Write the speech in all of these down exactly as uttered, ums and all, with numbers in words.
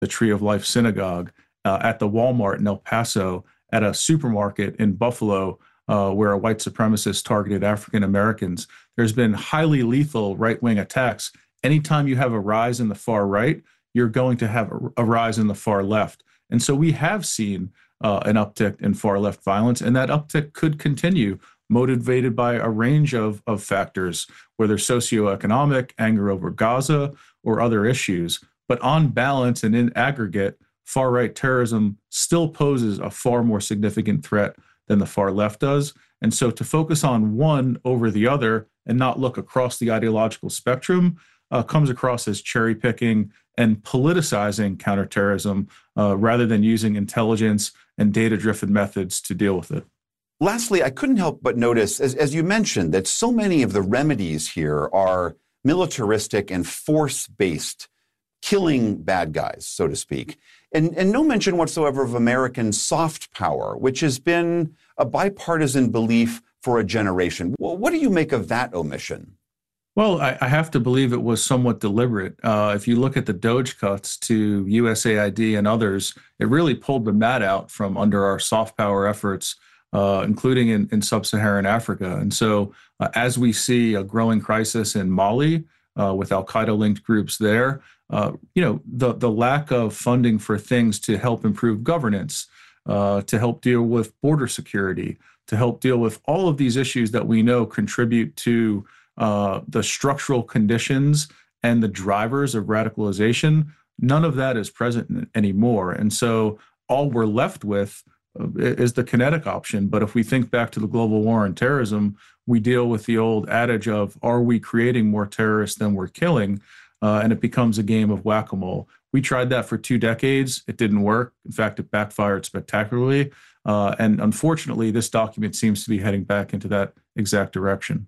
the Tree of Life Synagogue, uh, at the Walmart in El Paso, at a supermarket in Buffalo, uh, where a white supremacist targeted African Americans. There's been highly lethal right-wing attacks. Anytime you have a rise in the far right, you're going to have a, a rise in the far left. And so we have seen uh, an uptick in far left violence, and that uptick could continue, motivated by a range of, of factors, whether socioeconomic, anger over Gaza, or other issues. But on balance and in aggregate, far-right terrorism still poses a far more significant threat than the far left does. And so to focus on one over the other and not look across the ideological spectrum uh, comes across as cherry-picking and politicizing counterterrorism uh, rather than using intelligence and data-driven methods to deal with it. Lastly, I couldn't help but notice, as, as you mentioned, that so many of the remedies here are militaristic and force-based, killing bad guys, so to speak. And, and no mention whatsoever of American soft power, which has been a bipartisan belief for a generation. Well, what do you make of that omission? Well, I, I have to believe it was somewhat deliberate. Uh, if you look at the DOGE cuts to U S A I D and others, it really pulled the mat out from under our soft power efforts, uh, including in, in sub-Saharan Africa. And so uh, as we see a growing crisis in Mali uh, with al-Qaeda-linked groups there, uh, you know, the, the lack of funding for things to help improve governance, uh, to help deal with border security, to help deal with all of these issues that we know contribute to uh, the structural conditions and the drivers of radicalization, none of that is present anymore. And so all we're left with is the kinetic option. But if we think back to the global war on terrorism, we deal with the old adage of, are we creating more terrorists than we're killing? Uh, and it becomes a game of whack-a-mole. We tried that for two decades. It didn't work. In fact, it backfired spectacularly. Uh, and unfortunately, this document seems to be heading back into that exact direction.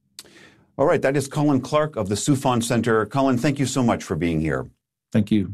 All right. That is Colin Clark of the Soufan Center. Colin, thank you so much for being here. Thank you.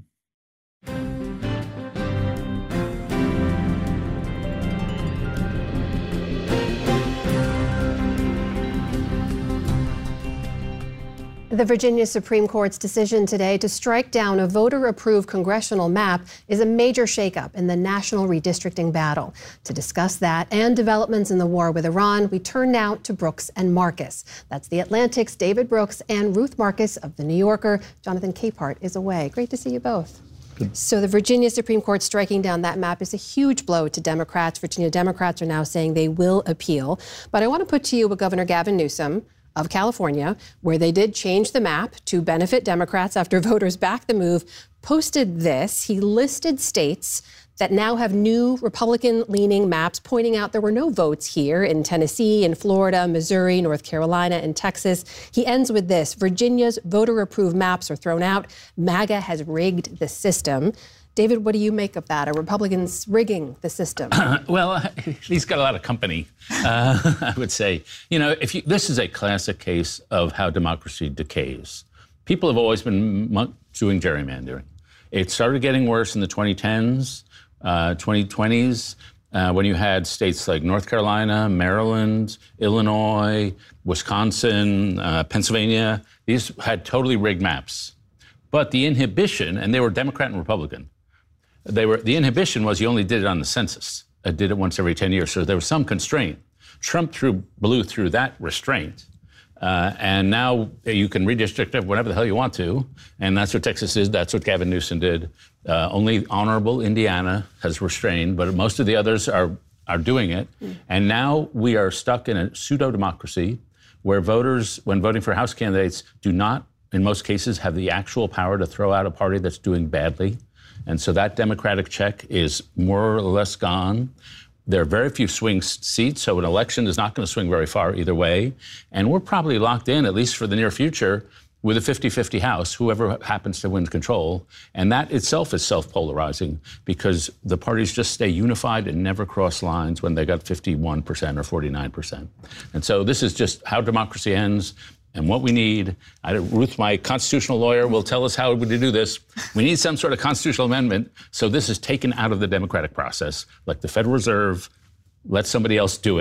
The Virginia Supreme Court's decision today to strike down a voter-approved congressional map is a major shakeup in the national redistricting battle. To discuss that and developments in the war with Iran, we turn now to Brooks and Marcus. That's The Atlantic's David Brooks and Ruth Marcus of The New Yorker. Jonathan Capehart is away. Great to see you both. Good. So the Virginia Supreme Court striking down that map is a huge blow to Democrats. Virginia Democrats are now saying they will appeal. But I want to put to you what Governor Gavin Newsom of California, where they did change the map to benefit Democrats after voters backed the move, posted this. He listed states that now have new Republican-leaning maps, pointing out there were no votes here in Tennessee, in Florida, Missouri, North Carolina, and Texas. He ends with this: Virginia's voter-approved maps are thrown out. MAGA has rigged the system. David, what do you make of that? Are Republicans rigging the system? Uh, well, uh, he's got a lot of company, uh, I would say. You know, if you, this is a classic case of how democracy decays. People have always been doing gerrymandering. It started getting worse in the twenty tens, uh, twenty twenties, uh, when you had states like North Carolina, Maryland, Illinois, Wisconsin, uh, Pennsylvania. These had totally rigged maps. But the inhibition, and they were Democrat and Republican, They were, the inhibition was you only did it on the census. It did it once every ten years, so there was some constraint. Trump threw, blew through that restraint, uh, and now you can redistrict it whenever the hell you want to, and that's what Texas is. That's what Gavin Newsom did. Uh, only honorable Indiana has restrained, but most of the others are, are doing it. Mm. And now we are stuck in a pseudo-democracy where voters, when voting for House candidates, do not, in most cases, have the actual power to throw out a party that's doing badly. And so that Democratic check is more or less gone. There are very few swing seats, so an election is not going to swing very far either way. And we're probably locked in, at least for the near future, with a fifty-fifty House, whoever happens to win control. And that itself is self-polarizing because the parties just stay unified and never cross lines when they got fifty-one percent or forty-nine percent. And so this is just how democracy ends. And what we need, I, Ruth, my constitutional lawyer, will tell us how to do this. We need some sort of constitutional amendment so this is taken out of the democratic process, like the Federal Reserve. Let somebody else do it.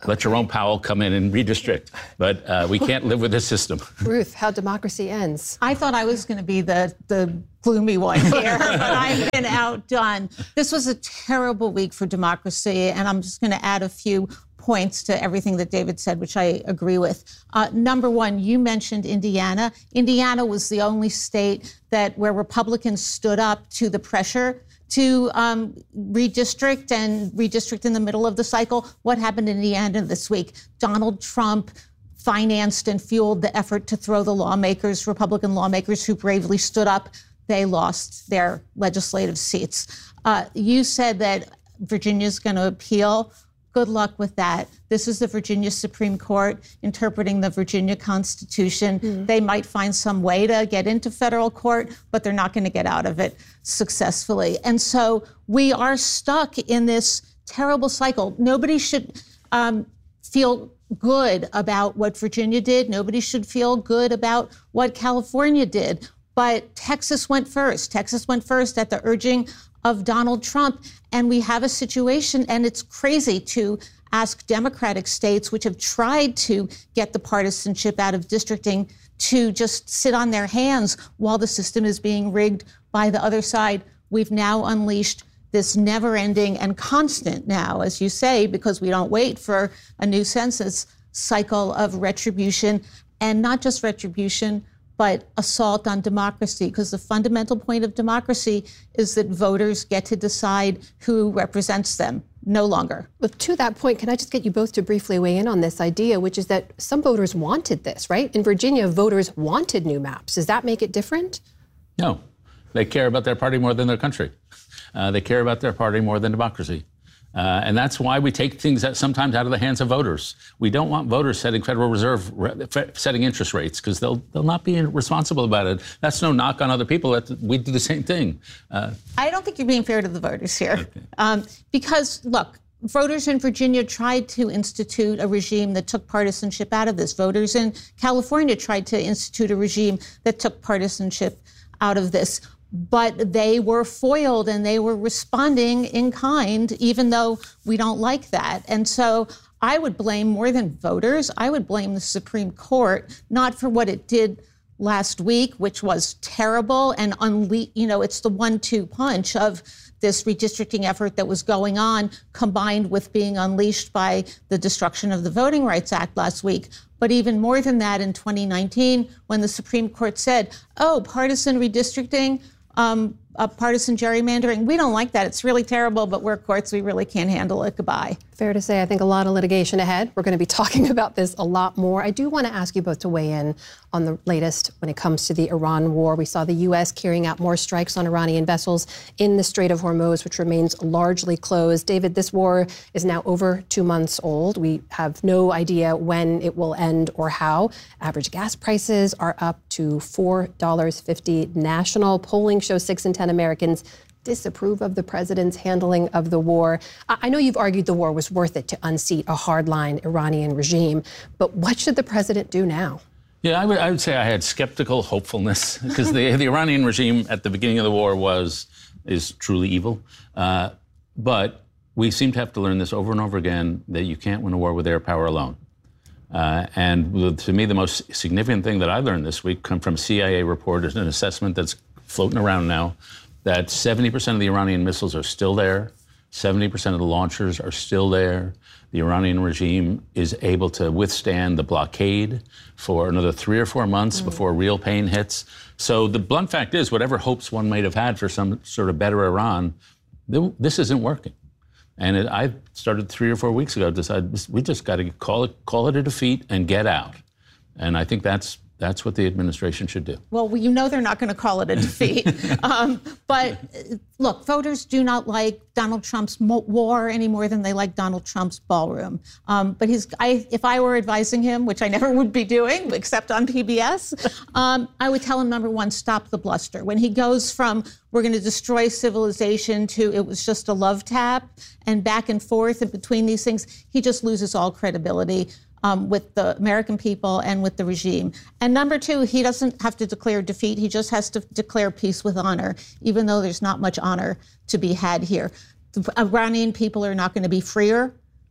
Let Jerome Powell come in and redistrict. But uh, we can't live with this system. Ruth, how democracy ends. I thought I was going to be the, the gloomy one here, but I've been outdone. This was a terrible week for democracy, and I'm just going to add a few points to everything that David said, which I agree with. Uh, number one, you mentioned Indiana. Indiana was the only state that where Republicans stood up to the pressure to um, redistrict and redistrict in the middle of the cycle. What happened in Indiana this week? Donald Trump financed and fueled the effort to throw the lawmakers, Republican lawmakers who bravely stood up. They lost their legislative seats. Uh, you said that Virginia's going to appeal. Good luck with that. This is the Virginia Supreme Court interpreting the Virginia Constitution. Mm. They might find some way to get into federal court, but they're not going to get out of it successfully. And so we are stuck in this terrible cycle. Nobody should um, feel good about what Virginia did. Nobody should feel good about what California did. But Texas went first. Texas went first at the urging of Donald Trump. And we have a situation, and it's crazy to ask Democratic states, which have tried to get the partisanship out of districting, to just sit on their hands while the system is being rigged by the other side. We've now unleashed this never-ending and constant now, as you say, because we don't wait for a new census, cycle of retribution, and not just retribution, but assault on democracy, because the fundamental point of democracy is that voters get to decide who represents them, no longer. But to that point, can I just get you both to briefly weigh in on this idea, which is that some voters wanted this, right? In Virginia, voters wanted new maps. Does that make it different? No. They care about their party more than their country. Uh, they care about their party more than democracy. Uh, and that's why we take things that sometimes out of the hands of voters. We don't want voters setting Federal Reserve setting interest rates, because they'll they'll not be responsible about it. That's no knock on other people. That we do the same thing. Uh, I don't think you're being fair to the voters here, okay. um, because look, voters in Virginia tried to institute a regime that took partisanship out of this. Voters in California tried to institute a regime that took partisanship out of this. But they were foiled, and they were responding in kind, even though we don't like that. And so I would blame, more than voters, I would blame the Supreme Court, not for what it did last week, which was terrible, and unle- you know, it's the one two punch of this redistricting effort that was going on, combined with being unleashed by the destruction of the Voting Rights Act last week. But even more than that, in twenty nineteen, when the Supreme Court said, oh, partisan redistricting, Um, uh, partisan gerrymandering. We don't like that. It's really terrible, but we're courts. We really can't handle it. Goodbye. Fair to say, I think a lot of litigation ahead. We're going to be talking about this a lot more. I do want to ask you both to weigh in on the latest when it comes to the Iran war. We saw the U S carrying out more strikes on Iranian vessels in the Strait of Hormuz, which remains largely closed. David, this war is now over two months old. We have no idea when it will end or how. Average gas prices are up to four dollars and fifty cents national. Polling shows six in ten Americans disapprove of the president's handling of the war. I know you've argued the war was worth it to unseat a hardline Iranian regime, but what should the president do now? Yeah, I would, I would say I had skeptical hopefulness, because the, the Iranian regime at the beginning of the war was is truly evil. Uh, but we seem to have to learn this over and over again, that you can't win a war with air power alone. Uh, and to me, the most significant thing that I learned this week come from C I A report, is an assessment that's floating around now, that seventy percent of the Iranian missiles are still there, seventy percent of the launchers are still there. The Iranian regime is able to withstand the blockade for another three or four months mm. before real pain hits. So the blunt fact is, whatever hopes one might have had for some sort of better Iran, this isn't working. And it, I started three or four weeks ago, decided we just got to call it, call it a defeat and get out. And I think that's That's what the administration should do. Well, you know they're not going to call it a defeat. um, but look, voters do not like Donald Trump's war any more than they like Donald Trump's ballroom. Um, but he's, I, if I were advising him, which I never would be doing, except on P B S, um, I would tell him, number one, stop the bluster. When he goes from we're going to destroy civilization to it was just a love tap, and back and forth and between these things, he just loses all credibility. Um, with the American people and with the regime. And number two, he doesn't have to declare defeat. He just has to declare peace with honor, even though there's not much honor to be had here. The Iranian people are not going to be freer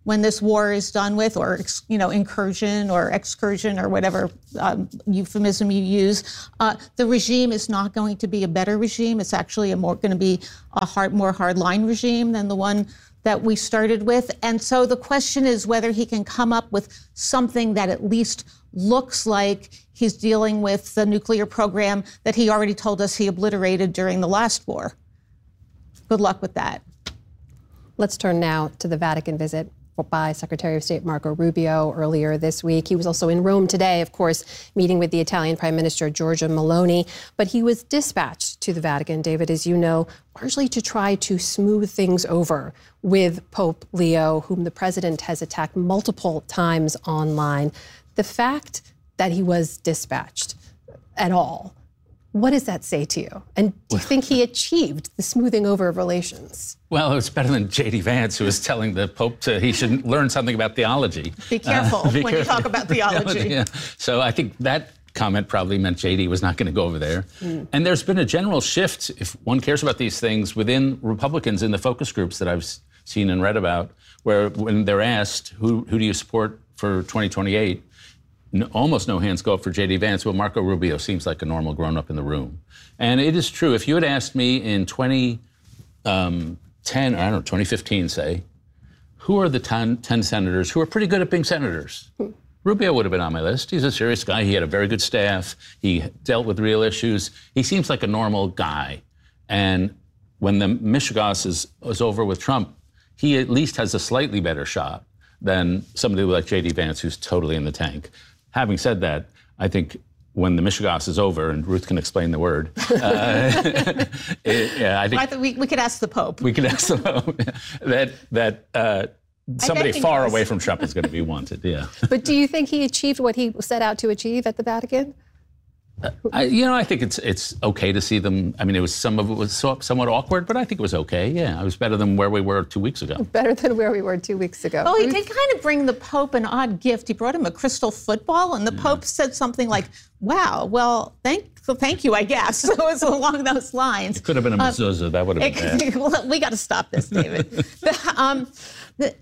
when this war is done with, or, you know, incursion or excursion or whatever um, euphemism you use, uh, the regime is not going to be a better regime. It's actually a more going to be a hard, more hardline regime than the one that we started with. And so the question is whether he can come up with something that at least looks like he's dealing with the nuclear program that he already told us he obliterated during the last war. Good luck with that. Let's turn now to the Vatican visit by Secretary of State Marco Rubio earlier this week. He was also in Rome today, of course, meeting with the Italian Prime Minister Giorgia Meloni, but he was dispatched to the Vatican, David, as you know, largely to try to smooth things over with Pope Leo, whom the president has attacked multiple times online. The fact that he was dispatched at all, what does that say to you? And do you think he achieved the smoothing over of relations? Well, it's better than J D Vance, who was telling the Pope to, he should learn something about theology. Be careful uh, be when careful. you talk about theology. Yeah. So I think that comment probably meant J D was not going to go over there. Mm. And there's been a general shift, if one cares about these things, within Republicans in the focus groups that I've seen and read about, where when they're asked, who, who do you support for twenty twenty-eight? No, almost no hands go up for J D Vance. Well, Marco Rubio seems like a normal grown-up in the room. And it is true. If you had asked me in twenty ten, or I don't know, twenty fifteen, say, who are the ten, ten senators who are pretty good at being senators? Hmm. Rubio would have been on my list. He's a serious guy. He had a very good staff. He dealt with real issues. He seems like a normal guy. And when the Mishegas is, is over with Trump, he at least has a slightly better shot than somebody like J D Vance, who's totally in the tank. Having said that, I think when the Mishegas is over, and Ruth can explain the word, uh, it, yeah, I think well, I we, we could ask the Pope. We could ask the Pope that that uh, somebody far away from Trump is going to be wanted. Yeah. But do you think he achieved what he set out to achieve at the Vatican? Uh, I, you know, I think it's it's okay to see them. I mean, it was some of it was so, somewhat awkward, but I think it was okay. Yeah, it was better than where we were two weeks ago. Better than where we were two weeks ago. Well, he did kind of bring the Pope an odd gift. He brought him a crystal football, and the yeah. Pope said something like, "Wow, well, thank so thank you, I guess." So it was along those lines. It could have been a mezuzah. Um, that would have been bad. Well, we got to stop this, David. the, um, the,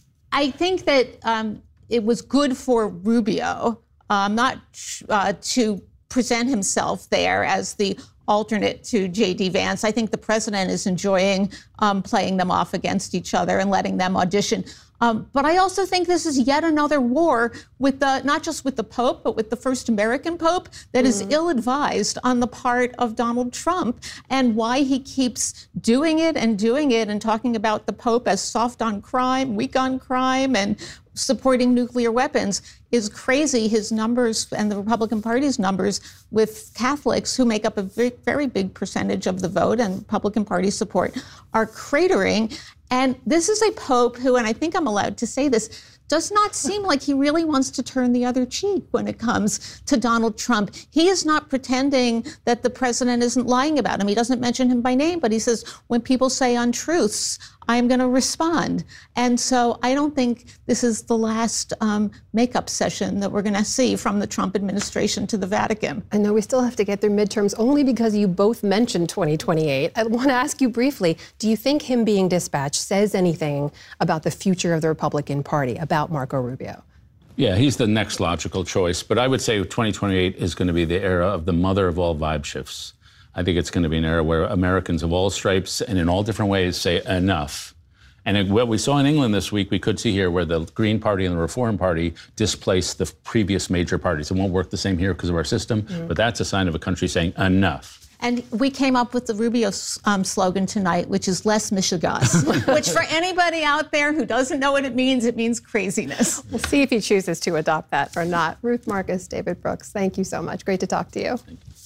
I think that um, it was good for Rubio, um, not uh, to present himself there as the alternate to J D Vance. I think the president is enjoying um, playing them off against each other and letting them audition. Um, but I also think this is yet another war with the, not just with the Pope, but with the first American Pope that mm-hmm. is ill-advised on the part of Donald Trump, and why he keeps doing it and doing it and talking about the Pope as soft on crime, weak on crime, and supporting nuclear weapons is crazy. His numbers and the Republican Party's numbers with Catholics, who make up a very, very big percentage of the vote and Republican Party support, are cratering. And this is a Pope who, and I think I'm allowed to say this, does not seem like he really wants to turn the other cheek when it comes to Donald Trump. He is not pretending that the president isn't lying about him. He doesn't mention him by name, but he says, when people say untruths, I'm going to respond. And so I don't think this is the last um, makeup session that we're going to see from the Trump administration to the Vatican. I know we still have to get through midterms only because you both mentioned twenty twenty-eight. I want to ask you briefly, do you think him being dispatched says anything about the future of the Republican Party, about Marco Rubio? Yeah, he's the next logical choice. But I would say twenty twenty-eight is going to be the era of the mother of all vibe shifts. I think it's going to be an era where Americans of all stripes and in all different ways say enough. And it, what we saw in England this week, we could see here where the Green Party and the Reform Party displaced the previous major parties. It won't work the same here because of our system, mm-hmm. but that's a sign of a country saying enough. And we came up with the Rubio um, slogan tonight, which is less Mishegas, which for anybody out there who doesn't know what it means, it means craziness. We'll see if he chooses to adopt that or not. Ruth Marcus, David Brooks, thank you so much. Great to talk to you.